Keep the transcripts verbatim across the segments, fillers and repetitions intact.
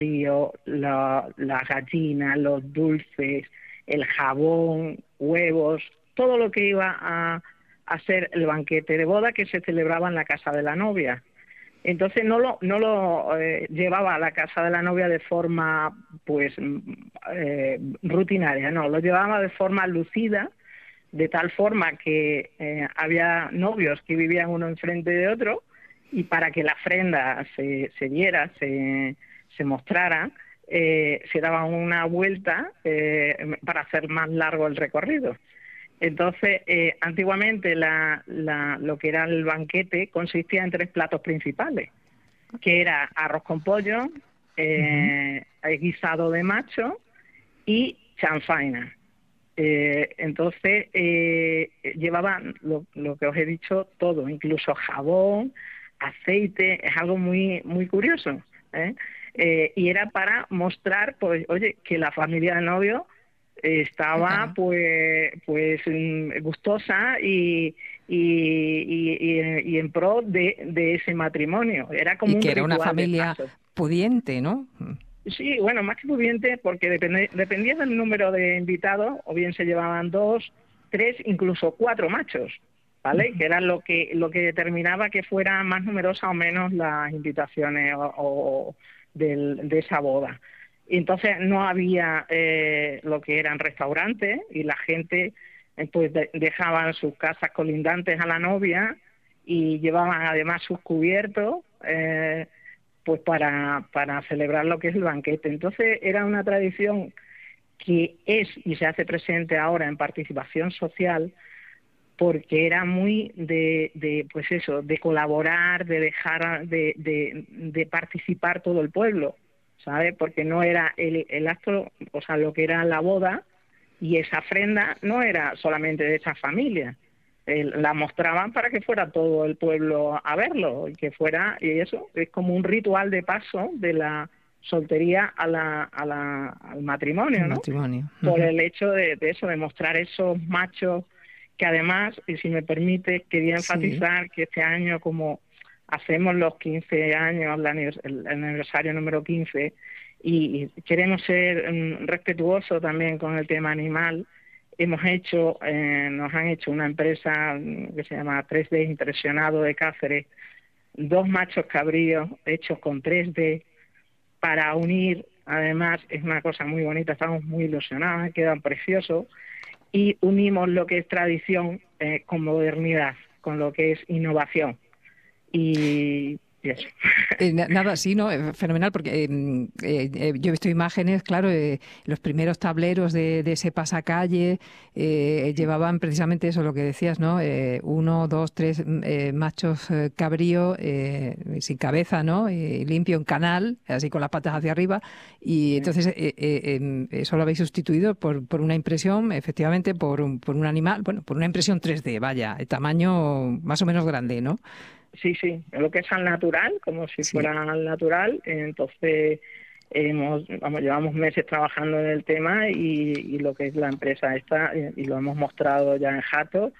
la, las gallinas, los dulces, el jabón, huevos, todo lo que iba a, a ser el banquete de boda que se celebraba en la casa de la novia. Entonces no lo no lo eh, llevaba a la casa de la novia de forma pues eh, rutinaria, no, lo llevaba de forma lucida, de tal forma que eh, había novios que vivían uno enfrente de otro, y para que la ofrenda se, se diera, se, se mostrara, eh, se daba una vuelta eh, para hacer más largo el recorrido. Entonces, eh, antiguamente la, la, lo que era el banquete consistía en tres platos principales, que era arroz con pollo, eh, uh-huh. guisado de macho y chanfaina. Eh, entonces, eh, llevaban lo, lo que os he dicho, todo, incluso jabón, aceite, es algo muy muy curioso, ¿eh? Eh, y era para mostrar, pues, oye, que la familia del novio estaba claro. pues pues gustosa y y, y, y en pro de, de ese matrimonio. Era como y que un era una familia pudiente, ¿no? Sí, bueno, más que pudiente, porque depende, dependía del número de invitados, o bien se llevaban dos, tres, incluso cuatro machos, ¿vale? Uh-huh. Que era lo que lo que determinaba que fuera más numerosa o menos las invitaciones o, o del, de esa boda. Y entonces no había eh, lo que eran restaurantes, y la gente eh, pues de, dejaban sus casas colindantes a la novia y llevaban además sus cubiertos eh, pues para, para celebrar lo que es el banquete. Entonces era una tradición que es y se hace presente ahora en participación social, porque era muy de, de pues eso, de colaborar, de dejar, de, de, de participar todo el pueblo, ¿sabe? Porque no era el, el acto, o sea, lo que era la boda y esa ofrenda no era solamente de esa familia, eh, la mostraban para que fuera todo el pueblo a verlo, y que fuera, y eso es como un ritual de paso de la soltería a la, a la, al matrimonio, el ¿no? Matrimonio. Uh-huh. Por Uh-huh. el hecho de, de eso, de mostrar esos machos que además, y si me permite, quería enfatizar sí. que este año, como hacemos los quince años, el aniversario número quince, y queremos ser um, respetuosos también con el tema animal, hemos hecho, eh, nos han hecho una empresa que se llama tres D Impresionado de Cáceres, dos machos cabríos hechos con tres D para unir, además es una cosa muy bonita, estamos muy ilusionados, quedan preciosos, y unimos lo que es tradición eh, con modernidad, con lo que es innovación. Y, y eso. Eh, nada, sí, ¿no? Fenomenal, porque eh, eh, yo he visto imágenes, claro, eh, los primeros tableros de, de ese pasacalle eh, llevaban precisamente eso, lo que decías, ¿no? Eh, uno, dos, tres eh, machos eh, cabrío eh, sin cabeza, ¿no? Eh, limpio en canal, así con las patas hacia arriba, y entonces eh, eh, eh, eso lo habéis sustituido por, por una impresión, efectivamente, por un, por un animal, bueno, por una impresión tres D, vaya, de tamaño más o menos grande, ¿no? Sí, sí, lo que es al natural, como si sí. fuera al natural. Entonces, hemos, vamos, llevamos meses trabajando en el tema y, y lo que es la empresa esta, y lo hemos mostrado ya en Jato,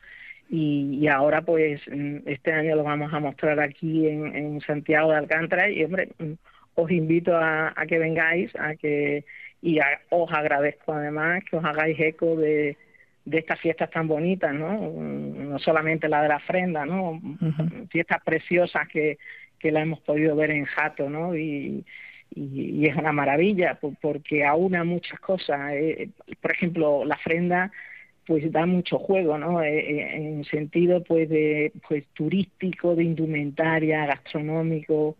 y, y ahora pues este año lo vamos a mostrar aquí en, en Santiago de Alcántara, y hombre, os invito a, a que vengáis, a que y a, os agradezco además que os hagáis eco de de estas fiestas tan bonitas, ¿no? No solamente la de la ofrenda, ¿no? Uh-huh. Fiestas preciosas que, que la hemos podido ver en Jato, ¿no? Y, y, y es una maravilla porque aúna muchas cosas. Eh, por ejemplo, la ofrenda pues da mucho juego, ¿no? Eh, en sentido pues de pues turístico, de indumentaria, gastronómico.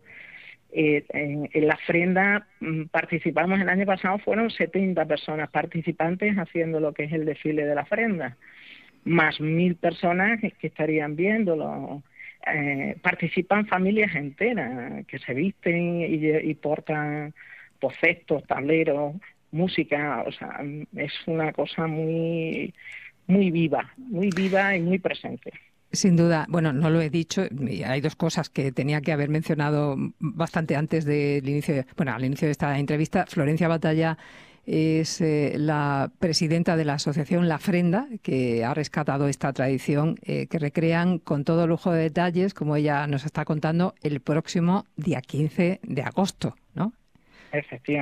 Eh, en, en la ofrenda participamos el año pasado, fueron setenta personas participantes haciendo lo que es el desfile de la ofrenda, más mil personas que estarían viéndolo. Eh, participan familias enteras que se visten y, y portan bocetos, tableros, música, o sea, es una cosa muy, muy viva, muy viva y muy presente. Sin duda. Bueno, no lo he dicho. Hay dos cosas que tenía que haber mencionado bastante antes del inicio, de, bueno, al inicio de esta entrevista. Florencia Batalla es eh, la presidenta de la asociación La Ofrenda, que ha rescatado esta tradición eh, que recrean con todo lujo de detalles, como ella nos está contando, el próximo día quince de agosto, ¿no? efectivamente.